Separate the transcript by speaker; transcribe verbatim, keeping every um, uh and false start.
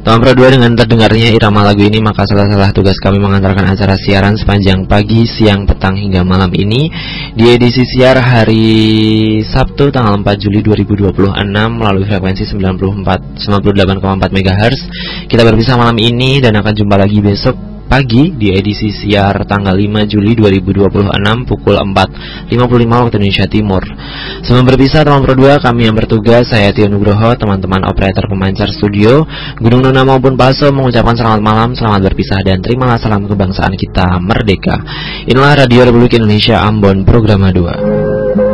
Speaker 1: Teman Pro dua, dengan terdengarnya irama lagu ini, maka salah-salah tugas kami mengantarkan acara siaran sepanjang pagi, siang, petang hingga malam ini di edisi siar hari Sabtu tanggal empat Juli dua ribu dua puluh enam melalui frekuensi sembilan puluh delapan koma empat megahertz. Kita berpisah malam ini dan akan jumpa lagi besok pagi di edisi siar tanggal lima Juli dua ribu dua puluh enam pukul empat lima puluh lima waktu Indonesia Timur. Sebelum berpisah teman Pro dua, kami yang bertugas, saya Tio Nugroho, teman-teman operator pemancar studio, Gunung Nuna maupun Paso mengucapkan selamat malam, selamat berpisah dan terimalah salam kebangsaan kita merdeka. Inilah Radio Republik Indonesia Ambon, Programa dua.